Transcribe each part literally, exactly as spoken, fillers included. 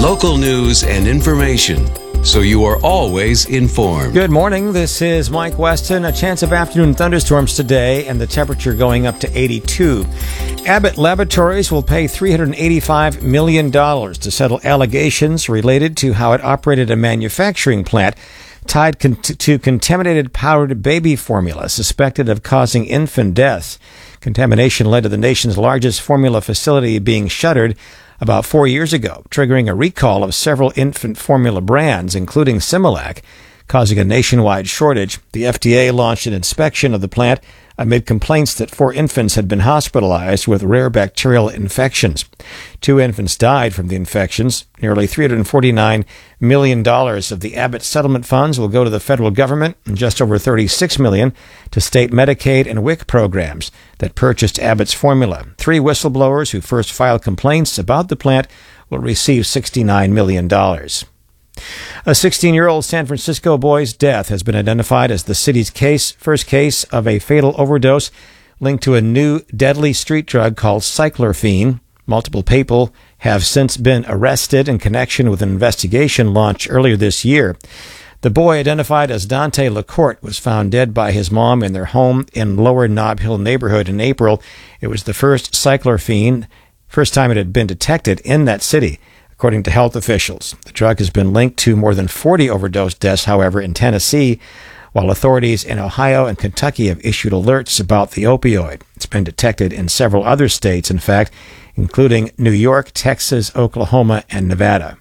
local news and information, so you are always informed. Good morning. This is Mike Weston. A chance of afternoon thunderstorms today and the temperature going up to eighty-two. Abbott Laboratories will pay three hundred eighty-five million dollars to settle allegations related to how it operated a manufacturing plant tied con- to contaminated powdered baby formula suspected of causing infant deaths. Contamination led to the nation's largest formula facility being shuttered about four years ago, triggering a recall of several infant formula brands, including Similac, causing a nationwide shortage. The F D A launched an inspection of the plant amid complaints that four infants had been hospitalized with rare bacterial infections. Two infants died from the infections. Nearly three hundred forty-nine million dollars of the Abbott settlement funds will go to the federal government and just over thirty-six million dollars to state Medicaid and W I C programs that purchased Abbott's formula. Three whistleblowers who first filed complaints about the plant will receive sixty-nine million dollars. A sixteen-year-old San Francisco boy's death has been identified as the city's case, first case of a fatal overdose linked to a new deadly street drug called cyclorphene. Multiple people have since been arrested in connection with an investigation launched earlier this year. The boy, identified as Dante LaCourte, was found dead by his mom in their home in Lower Nob Hill neighborhood in April. It was the first cyclorphene, first time it had been detected in that city, according to health officials. The drug has been linked to more than forty overdose deaths, however, in Tennessee, while authorities in Ohio and Kentucky have issued alerts about the opioid. It's been detected in several other states, in fact, including New York, Texas, Oklahoma, and Nevada.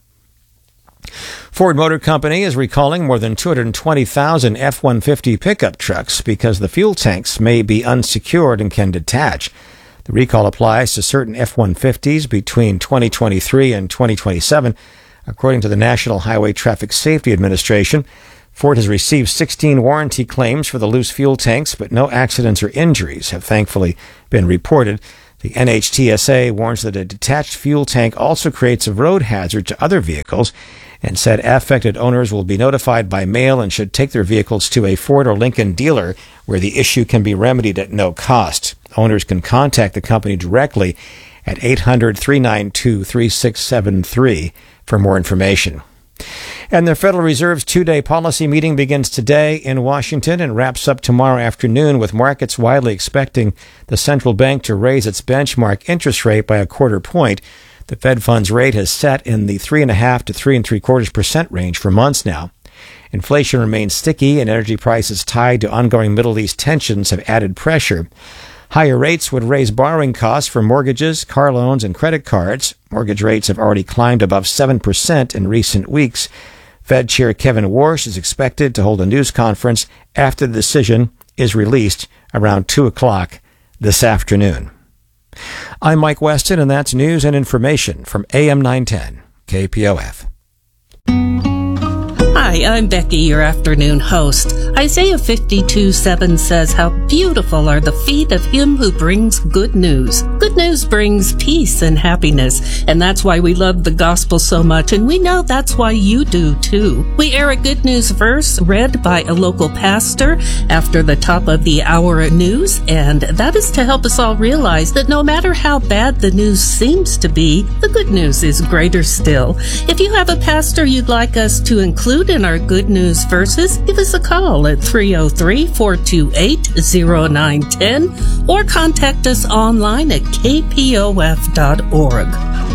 Ford Motor Company is recalling more than two hundred twenty thousand F one fifty pickup trucks because the fuel tanks may be unsecured and can detach. The recall applies to certain F one fifties between twenty twenty-three and twenty twenty-seven. According to the National Highway Traffic Safety Administration, Ford has received sixteen warranty claims for the loose fuel tanks, but no accidents or injuries have thankfully been reported. The N H T S A warns that a detached fuel tank also creates a road hazard to other vehicles and said affected owners will be notified by mail and should take their vehicles to a Ford or Lincoln dealer where the issue can be remedied at no cost. Owners can contact the company directly at eight hundred, three nine two, three six seven three for more information. And the Federal Reserve's two-day policy meeting begins today in Washington and wraps up tomorrow afternoon, with markets widely expecting the central bank to raise its benchmark interest rate by a quarter point. The Fed funds rate has sat in the three and a half to three and three quarters percent range for months now. Inflation remains sticky, and energy prices tied to ongoing Middle East tensions have added pressure. Higher rates would raise borrowing costs for mortgages, car loans, and credit cards. Mortgage rates have already climbed above seven percent in recent weeks. Fed Chair Kevin Warsh is expected to hold a news conference after the decision is released around two o'clock this afternoon. I'm Mike Weston, and that's news and information from A M nine ten K P O F. Hi, I'm Becky, your afternoon host. Isaiah fifty-two seven says, "How beautiful are the feet of him who brings good news." Good news brings peace and happiness, and that's why we love the gospel so much, and we know that's why you do too. We air a good news verse read by a local pastor after the top of the hour news, and that is to help us all realize that no matter how bad the news seems to be, the good news is greater still. If you have a pastor you'd like us to include in our good news verses, give us a call at three oh three, four two eight, oh nine one oh or contact us online at k p o f dot org.